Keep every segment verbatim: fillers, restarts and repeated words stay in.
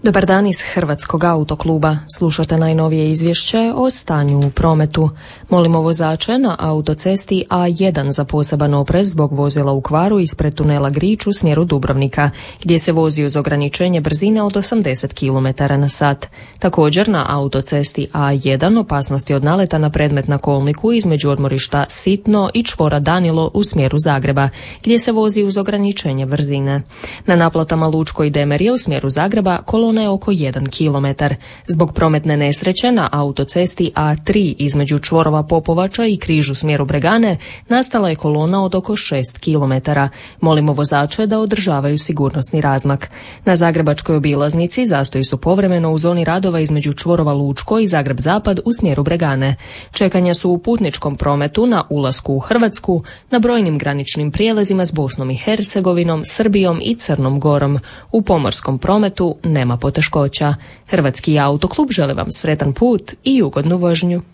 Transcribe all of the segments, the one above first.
Dobar dan iz Hrvatskog autokluba. Slušate najnovije izvješće o stanju u prometu. Molimo vozače na autocesti A jedan za poseban oprez zbog vozila u kvaru ispred tunela Grič u smjeru Dubrovnika, gdje se vozi uz ograničenje brzine od osamdeset kilometara na sat. Također na autocesti A jedan opasnosti od naleta na predmet na kolniku između odmorišta Sitno i čvora Danilo u smjeru Zagreba, gdje se vozi uz ograničenje brzine. Na naplatama Lučko i Demerje u smjeru Zagreba kolona je oko jedan kilometar. Zbog prometne nesreće na autocesti A tri između čvorova Popovača i Križ u smjeru Bregane nastala je kolona od oko šest kilometara. Molimo vozače da održavaju sigurnosni razmak. Na zagrebačkoj obilaznici zastoji su povremeno u zoni radova između čvorova Lučko i Zagreb Zapad u smjeru Bregane. Čekanja su u putničkom prometu na ulasku u Hrvatsku, na brojnim graničnim prijelazima s Bosnom i Hercegovinom, Srbijom i Crnom Gorom. U pomorskom prometu nema poteškoća. Hrvatski autoklub želi vam sretan put i ugodnu vožnju.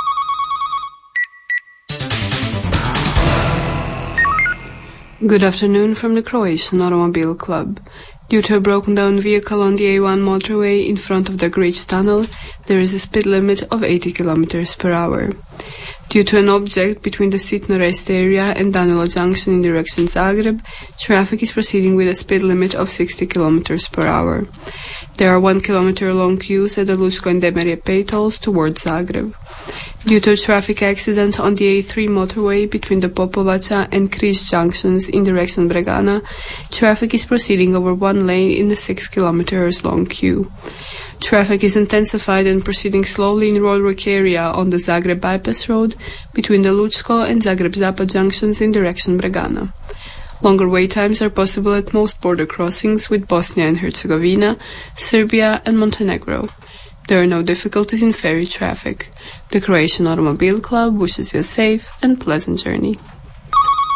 Good afternoon from the Croatian Automobile Club. Due to a broken down vehicle on the A one motorway in front of the Grič tunnel, there is a speed limit of eighty kilometers per hour. Due to an object between the Sitno rest area and Danilo Junction in direction Zagreb, traffic is proceeding with a speed limit of sixty kilometers per hour. There are one kilometer long queues at the Lučko and Demerje pay tolls towards Zagreb. Due to a traffic accident on the A three motorway between the Popovača and Križ junctions in direction Bregana, traffic is proceeding over one lane in a six kilometers long queue. Traffic is intensified and proceeding slowly in roadwork area on the Zagreb bypass road between the Lučko and Zagreb Zapad junctions in direction Bregana. Longer wait times are possible at most border crossings with Bosnia and Herzegovina, Serbia and Montenegro. There are no difficulties in ferry traffic. The Croatian Automobile Club wishes you a safe and pleasant journey.